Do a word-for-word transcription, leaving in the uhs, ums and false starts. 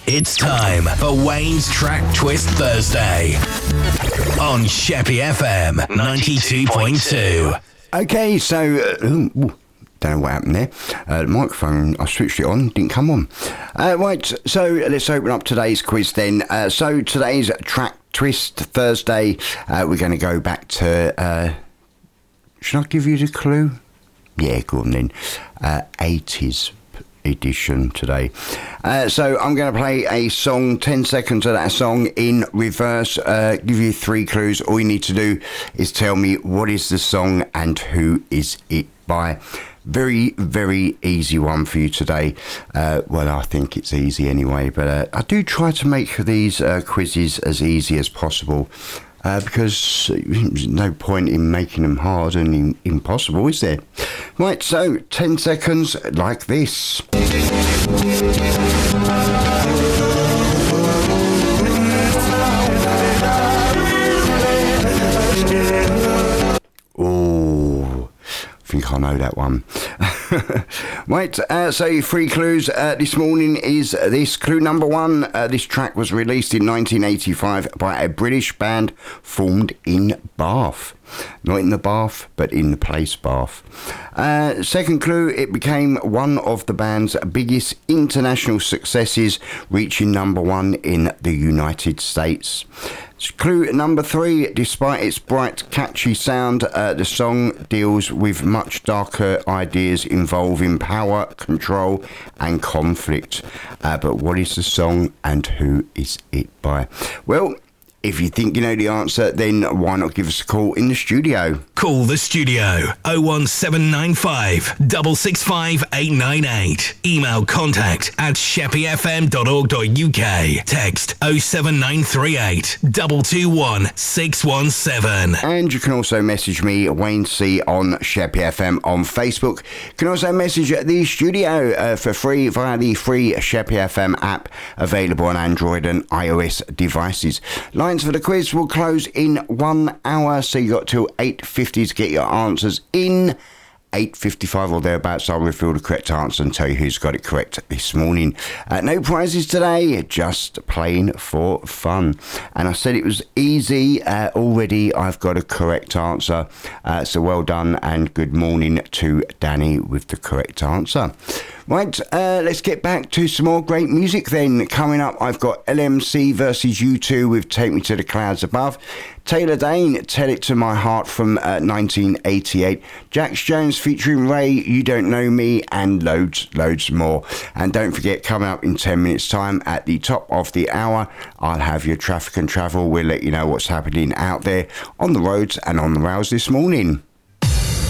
It's time for Wayne's Track Twist Thursday on Sheppy F M ninety-two point two. Okay, so uh, ooh, ooh, don't know what happened there. Uh, the microphone, I switched it on, didn't come on. Uh, right, so let's open up today's quiz then. Uh, so today's Track Twist Thursday, uh, we're going to go back to. Uh, should I give you the clue? Yeah, go on then. Uh, eighties edition today. Uh, so I'm going to play a song, ten seconds of that song in reverse, uh, give you three clues. All you need to do is tell me what is the song and who is it by. Very, very easy one for you today. Uh, well, I think it's easy anyway, but uh, I do try to make these uh, quizzes as easy as possible. Uh, because there's no point in making them hard and in- impossible, is there? Right, so ten seconds like this. Oh, I think I know that one. Right, uh, so your three clues uh, this morning is this. Clue number one, uh, this track was released in nineteen eighty-five by a British band formed in Bath. Not in the bath, but in the place Bath. Uh, second clue, it became one of the band's biggest international successes, reaching number one in the United States. Clue number three, despite its bright, catchy sound, uh, the song deals with much darker ideas involving power, control and conflict. Uh, but what is the song and who is it by? Well, if you think you know the answer, then why not give us a call in the studio? Call the studio oh one seven nine five, six six five, eight nine eight. Email contact at sheppy f m dot org dot u k. Text oh seven nine three eight, two two one, six one seven. And you can also message me, Wayne C, on Sheppy F M on Facebook. You can also message the studio uh, for free via the free Sheppy F M app, available on Android and iOS devices. Lines for the quiz will close in one hour, so you got till eight fifty to get your answers in. eight fifty-five or thereabouts, I'll reveal the correct answer and tell you who's got it correct this morning. Uh, no prizes today, just playing for fun. And I said it was easy. Uh, already I've got a correct answer. Uh, so well done and good morning to Danny with the correct answer. Right, uh, let's get back to some more great music then. Coming up, I've got L M C versus U two with Take Me to the Clouds Above. Taylor Dane, Tell It to My Heart from uh, nineteen eighty-eight. Jax Jones featuring Ray, You Don't Know Me, and loads, loads more. And don't forget, coming up in ten minutes time at the top of the hour, I'll have your traffic and travel. We'll let you know what's happening out there on the roads and on the rails this morning.